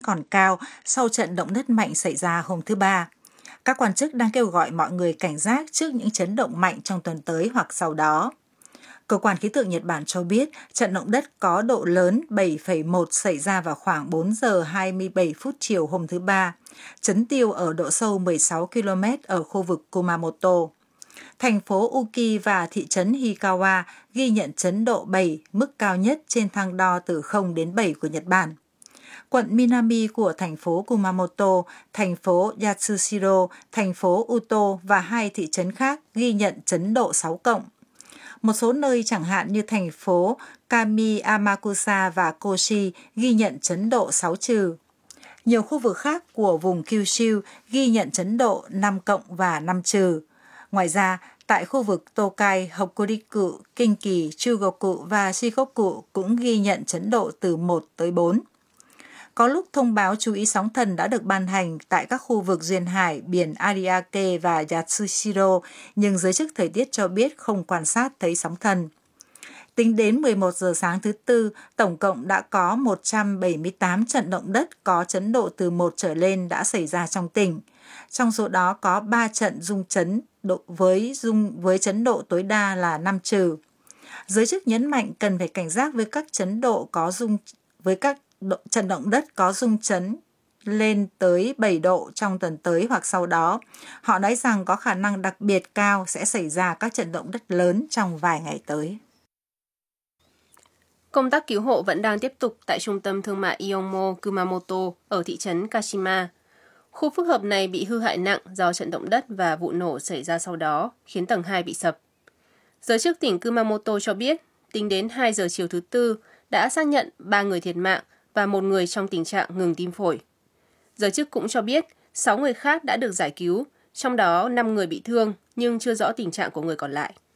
còn cao sau trận động đất mạnh xảy ra hôm thứ Ba. Các quan chức đang kêu gọi mọi người cảnh giác trước những chấn động mạnh trong tuần tới hoặc sau đó. Cơ quan khí tượng Nhật Bản cho biết trận động đất có độ lớn 7,1 xảy ra vào khoảng 4 giờ 27 phút chiều hôm thứ Ba, chấn tiêu ở độ sâu 16 km ở khu vực Kumamoto. Thành phố Uki và thị trấn Hikawa ghi nhận chấn độ 7, mức cao nhất trên thang đo từ 0 đến 7 của Nhật Bản. Quận Minami của thành phố Kumamoto, thành phố Yatsushiro, thành phố Uto và 2 thị trấn khác ghi nhận chấn độ 6 cộng. Một số nơi chẳng hạn như thành phố Kami Amakusa và Koshi ghi nhận chấn độ 6 trừ. Nhiều khu vực khác của vùng Kyushu ghi nhận chấn độ 5 cộng và 5 trừ. Ngoài ra, tại khu vực Tokai, Hokuriku, Kinki, Chugoku và Shikoku cũng ghi nhận chấn độ từ 1 tới 4. Có lúc thông báo chú ý sóng thần đã được ban hành tại các khu vực duyên hải, biển Ariake và Yatsushiro, nhưng giới chức thời tiết cho biết không quan sát thấy sóng thần. Tính đến 11 giờ sáng thứ Tư, tổng cộng đã có 178 trận động đất có chấn độ từ 1 trở lên đã xảy ra trong tỉnh. Trong số đó có 3 trận rung chấn với chấn độ tối đa là 5 trừ. Giới chức nhấn mạnh cần phải cảnh giác với các trận động đất có rung chấn lên tới 7 độ trong tuần tới hoặc sau đó. Họ nói rằng có khả năng đặc biệt cao sẽ xảy ra các trận động đất lớn trong vài ngày tới. Công tác cứu hộ vẫn đang tiếp tục tại trung tâm thương mại Iyomo Kumamoto ở thị trấn Kashima. Khu phức hợp này bị hư hại nặng do trận động đất và vụ nổ xảy ra sau đó, khiến tầng 2 bị sập. Giới chức tỉnh Kumamoto cho biết, tính đến 2 giờ chiều thứ Tư, đã xác nhận 3 người thiệt mạng và 1 người trong tình trạng ngừng tim phổi. Giới chức cũng cho biết 6 người khác đã được giải cứu, trong đó 5 người bị thương nhưng chưa rõ tình trạng của người còn lại.